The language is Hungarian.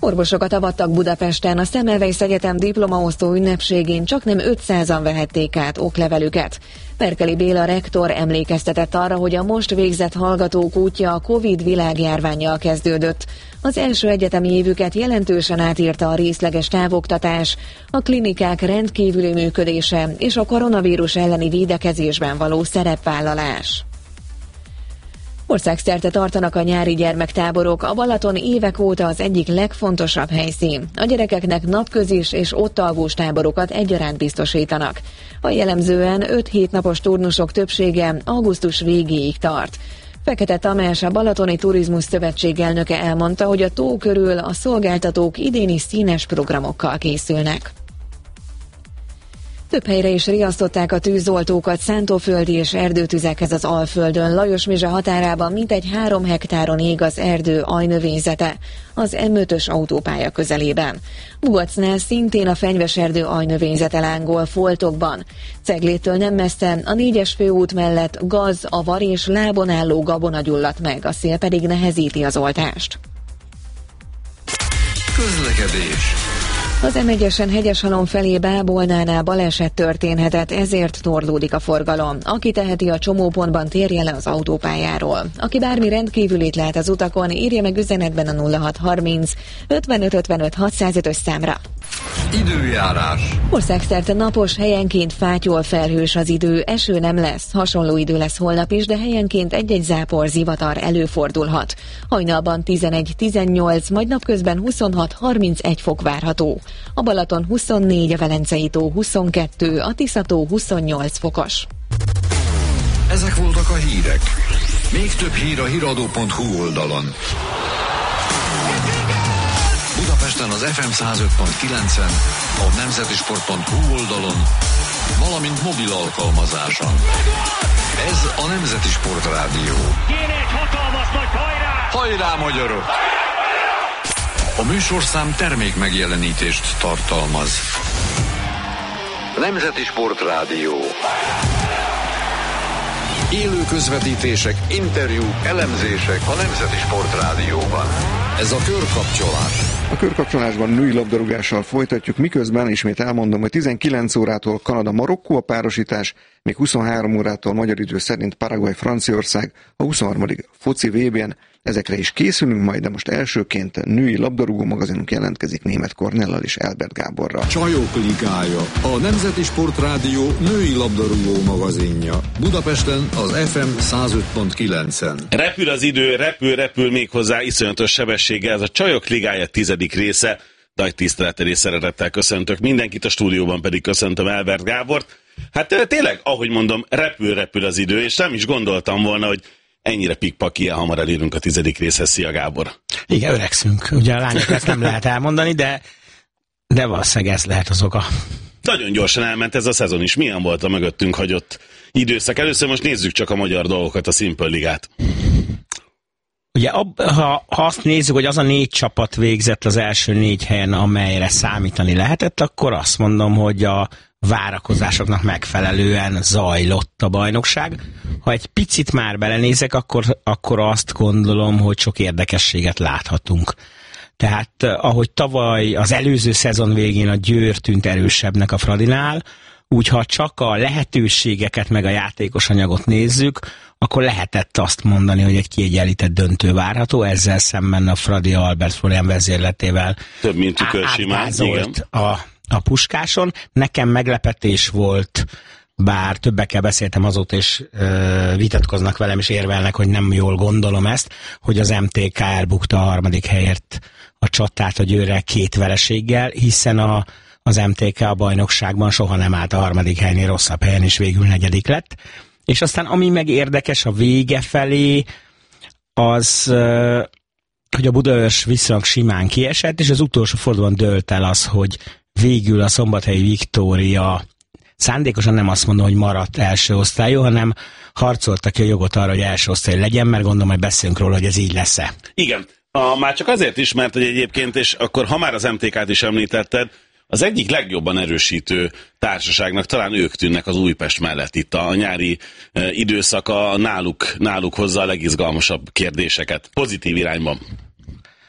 Orvosokat avattak Budapesten. A Semmelweis Egyetem diplomaosztó ünnepségén csaknem 500-an vehették át oklevelüket. Merkeli Béla rektor emlékeztetett arra, hogy a most végzett hallgatók útja a Covid világjárvánnyal kezdődött. Az első egyetemi évüket jelentősen átírta a részleges távoktatás, a klinikák rendkívüli működése és a koronavírus elleni védekezésben való szerepvállalás. Országszerte tartanak a nyári gyermektáborok, a Balaton évek óta az egyik legfontosabb helyszín. A gyerekeknek napközis és ott alvós táborokat egyaránt biztosítanak. A jellemzően 5-7 napos turnusok többsége augusztus végéig tart. Fekete Tamás, a Balatoni Turizmus Szövetség elnöke elmondta, hogy a tó körül a szolgáltatók idéni színes programokkal készülnek. Több helyre is riasztották a tűzoltókat szántóföldi és erdőtüzekhez az Alföldön. Lajosmizse határában mintegy 3 hektáron ég az erdő ajnövényzete, az M5-ös autópálya közelében. Bugacnál szintén a fenyveserdő ajnövényzete lángol foltokban. Cegléttől nem messze a 4-es főút mellett gaz, avar és lábon álló gabona gyulladt meg, a szél pedig nehezíti az oltást. Közlekedés. Az M1-esen Hegyeshalom felé Bábolnánál baleset történhetett, ezért torlódik a forgalom. Aki teheti, a csomópontban térje le az autópályáról. Aki bármi rendkívülit lát az utakon, írja meg üzenetben a 0630 55 55 605-ös számra. Időjárás. Országszerte napos, helyenként fátyol felhős az idő, eső nem lesz, hasonló idő lesz holnap is, de helyenként egy-egy zápor, zivatar előfordulhat. Hajnalban 11-18, majd napközben 26-31 fok várható. A Balaton 24, a Velencei tó 22, a Tisza-tó 28 fokos. Ezek voltak a hírek. Még több hír a hiradó.hu oldalon. Budapesten az FM 105.9-en, a nemzetisport.hu oldalon, valamint mobil alkalmazáson. Ez a Nemzeti Sport Rádió. Kéne egy hatalmas nagy hajrá! Hajrá, magyarok! A műsorszám termék megjelenítést tartalmaz. Nemzeti Sport Rádió. Élő közvetítések, interjúk, elemzések a Nemzeti Sport Rádióban. Ez a körkapcsolás. A körkapcsolásban női labdarúgással folytatjuk, miközben ismét elmondom, hogy 19 órától Kanada-Marokkó a párosítás, még 23 órától magyar idő szerint Paraguay-Franciaország a 23. foci VB-n. Ezekre is készülünk majd, de most elsőként női labdarúgó magazinunk jelentkezik Németh Kornéllal és Elbert Gáborral. Csajok ligája, a Nemzeti Sport Rádió női labdarúgó magazinja. Budapesten az FM 105.9-en. Repül az idő, repül méghozzá iszonyatos sebességgel. Ez a Csajok ligája 10. része. Nagy tisztelettel és szeretettel köszöntök mindenkit, a stúdióban pedig köszöntöm Elbert Gábort. Hát tényleg, ahogy mondom, repül az idő, és nem is gondoltam volna, hogy ennyire pikpak, ilyen hamar elérünk a 10. részhez. Szia, Gábor! Igen, öregszünk. Ugye a lányok ezt nem lehet elmondani, de valószínűleg ez lehet az oka. Nagyon gyorsan elment ez a szezon is. Milyen volt a mögöttünk hagyott időszak? Először most nézzük csak a magyar dolgokat, a Simple Ligát. Ugye, ha azt nézzük, hogy az a 4 csapat végzett az első 4 helyen, amelyre számítani lehetett, akkor azt mondom, hogy a várakozásoknak megfelelően zajlott a bajnokság. Ha egy picit már belenézek, akkor azt gondolom, hogy sok érdekességet láthatunk. Tehát ahogy tavaly az előző szezon végén a Győr tűnt erősebbnek a Fradinál, úgy ha csak a lehetőségeket meg a játékos anyagot nézzük, akkor lehetett azt mondani, hogy egy kiegyenlített döntő várható, ezzel szemben a Fradi Albert Florian vezérletével több mint tükörsimán a Puskáson. Nekem meglepetés volt, bár többekkel beszéltem azóta, és vitatkoznak velem, és érvelnek, hogy nem jól gondolom ezt, hogy az MTK elbukta a 3. helyért a csatát a Győrrel 2 vereséggel, hiszen az MTK a bajnokságban soha nem állt a 3. helynél rosszabb helyen, és végül 4. lett. És aztán ami meg érdekes a vége felé, az, hogy a Budaörs viszonylag simán kiesett, és az utolsó fordulóban dőlt el az, hogy végül a szombathelyi Viktória szándékosan nem azt mondom, hogy maradt első osztályú, hanem harcolta ki a jogot arra, hogy első osztály legyen, mert gondolom, hogy beszélünk róla, hogy ez így lesz-e. Igen, már csak azért is, mert hogy egyébként, és akkor ha már az MTK-t is említetted, az egyik legjobban erősítő társaságnak talán ők tűnnek az Újpest mellett. Itt a nyári időszaka náluk hozza a legizgalmasabb kérdéseket, pozitív irányban.